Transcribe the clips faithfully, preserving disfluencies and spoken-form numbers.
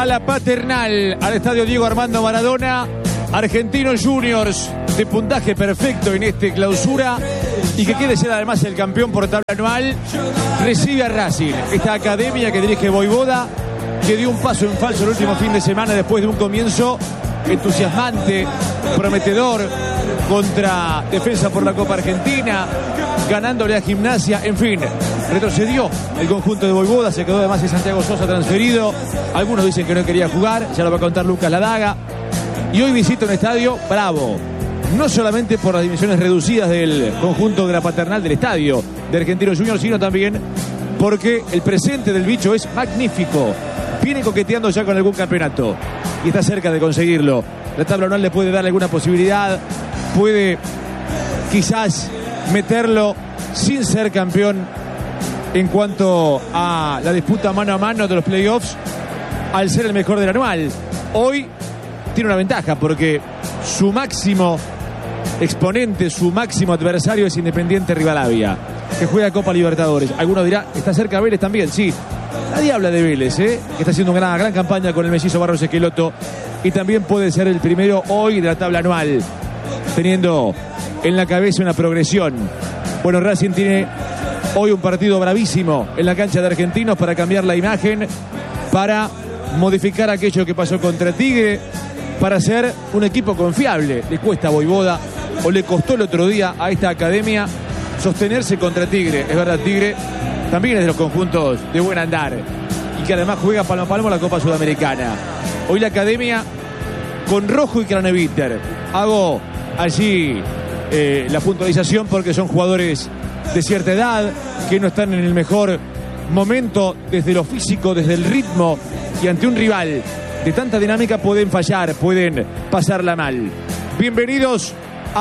a la Paternal, al estadio Diego Armando Maradona. Argentinos Juniors de puntaje perfecto en este clausura y que quiere ser además el campeón por tabla anual, recibe a Racing, esta academia que dirige Voivoda, que dio un paso en falso el último fin de semana después de un comienzo entusiasmante, prometedor contra Defensa por la Copa Argentina, ganándole a Gimnasia. En fin, retrocedió el conjunto de Voivoda, se quedó además de Santiago Sosa transferido. Algunos dicen que no quería jugar, ya lo va a contar Lucas Ladaga. Y hoy visita un estadio bravo, no solamente por las dimensiones reducidas del conjunto de la Paternal del estadio de Argentinos Juniors, sino también porque el presente del bicho es magnífico. Viene coqueteando ya con algún campeonato y está cerca de conseguirlo. La tabla anual le puede dar alguna posibilidad, puede quizás meterlo sin ser campeón en cuanto a la disputa mano a mano de los playoffs, al ser el mejor del anual. Hoy tiene una ventaja porque su máximo exponente, su máximo adversario es Independiente Rivadavia, que juega Copa Libertadores. Alguno dirá, está cerca Vélez también, sí. Nadie habla de Vélez, ¿eh? que está haciendo una gran, gran campaña con el mellizo Barros Esqueloto y también puede ser el primero hoy de la tabla anual, teniendo en la cabeza una progresión. Bueno, Racing tiene hoy un partido bravísimo en la cancha de Argentinos para cambiar la imagen, para modificar aquello que pasó contra Tigre, para ser un equipo confiable. Le cuesta a Voivoda, o le costó el otro día a esta academia sostenerse contra Tigre. Es verdad, Tigre también es de los conjuntos de buen andar y que además juega palmo a palmo la Copa Sudamericana. Hoy la academia con Rojo y Craneviter. Hago allí eh, la puntualización porque son jugadores de cierta edad que no están en el mejor momento desde lo físico, desde el ritmo, y ante un rival de tanta dinámica pueden fallar, pueden pasarla mal. Bienvenidos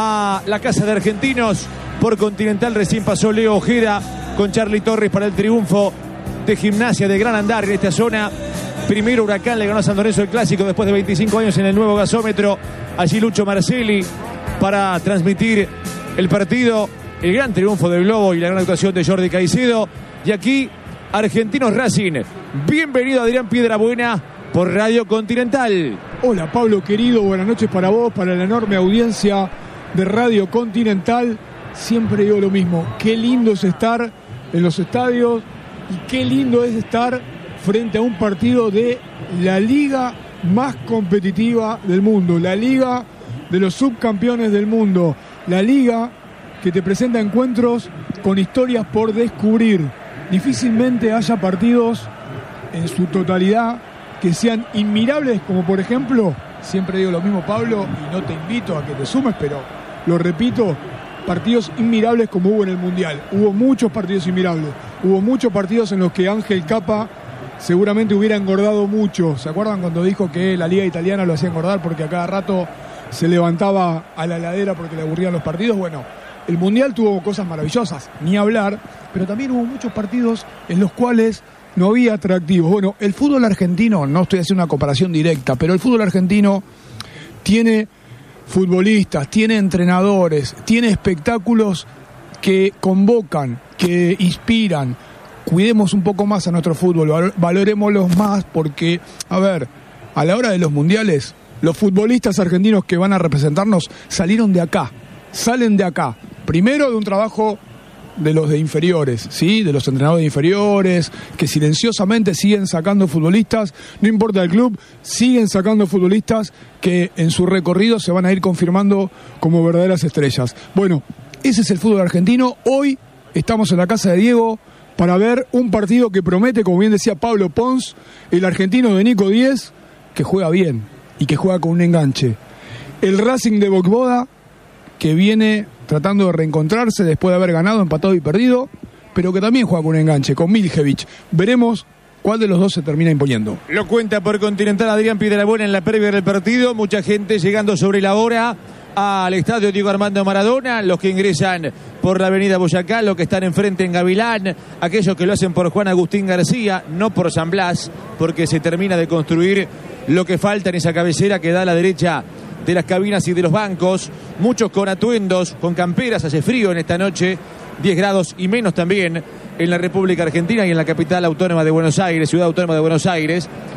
a la casa de Argentinos por Continental. Recién pasó Leo Ojeda con Charly Torres para el triunfo de Gimnasia de gran andar en esta zona. Primero Huracán le ganó a San Lorenzo el clásico después de veinticinco años en el nuevo gasómetro. Allí Lucho Marcelli para transmitir el partido, el gran triunfo del Globo y la gran actuación de Jordi Caicedo. Y aquí Argentinos Racing. Bienvenido Adrián Piedrabuena por Radio Continental. Hola Pablo querido, buenas noches para vos, para la enorme audiencia de Radio Continental. Siempre digo lo mismo, qué lindo es estar en los estadios y qué lindo es estar frente a un partido de la liga más competitiva del mundo, la liga de los subcampeones del mundo, la liga que te presenta encuentros con historias por descubrir. Difícilmente haya partidos en su totalidad que sean inmirables, como por ejemplo, siempre digo lo mismo Pablo, y no te invito a que te sumes, pero lo repito, partidos inmirables como hubo en el Mundial. Hubo muchos partidos inmirables, hubo muchos partidos en los que Ángel Capa seguramente hubiera engordado mucho. ¿Se acuerdan cuando dijo que la liga italiana lo hacía engordar porque a cada rato se levantaba a la ladera porque le aburrían los partidos? Bueno, el Mundial tuvo cosas maravillosas, ni hablar, pero también hubo muchos partidos en los cuales no había atractivos. Bueno, el fútbol argentino, no estoy haciendo una comparación directa, pero el fútbol argentino tiene futbolistas, tiene entrenadores, tiene espectáculos que convocan, que inspiran. Cuidemos un poco más a nuestro fútbol, valorémoslos más porque, a ver, a la hora de los mundiales, los futbolistas argentinos que van a representarnos salieron de acá, salen de acá. Primero de un trabajo de los de inferiores, ¿sí? De los entrenadores de inferiores, que silenciosamente siguen sacando futbolistas, no importa el club, siguen sacando futbolistas que en su recorrido se van a ir confirmando como verdaderas estrellas. Bueno, ese es el fútbol argentino. Hoy estamos en la casa de Diego para ver un partido que promete, como bien decía Pablo Pons, el argentino de Nico Díez, que juega bien y que juega con un enganche. El Racing de Voivoda, que viene tratando de reencontrarse después de haber ganado, empatado y perdido, pero que también juega con un enganche, con Miljevic. Veremos cuál de los dos se termina imponiendo. Lo cuenta por Continental Adrián Piedrabuena en la previa del partido. Mucha gente llegando sobre la hora al estadio Diego Armando Maradona, los que ingresan por la avenida Boyacá, los que están enfrente en Gavilán, aquellos que lo hacen por Juan Agustín García, no por San Blas, porque se termina de construir lo que falta en esa cabecera que da a la derecha de las cabinas y de los bancos. Muchos con atuendos, con camperas, hace frío en esta noche, diez grados y menos también en la República Argentina y en la capital autónoma de Buenos Aires, ciudad autónoma de Buenos Aires.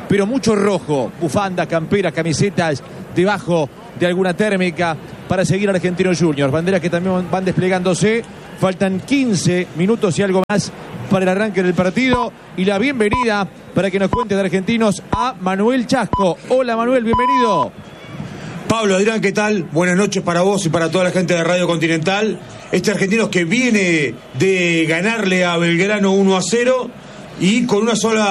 pero mucho rojo, bufandas, camperas, camisetas, debajo de alguna térmica para seguir a Argentinos Juniors. Banderas que también van desplegándose. Faltan quince minutos y algo más para el arranque del partido. Y la bienvenida para que nos cuente de Argentinos a Manuel Chasco. Hola Manuel, bienvenido. Pablo, Adrián, ¿qué tal? Buenas noches para vos y para toda la gente de Radio Continental. Este Argentinos que viene de ganarle a Belgrano uno a cero y con una sola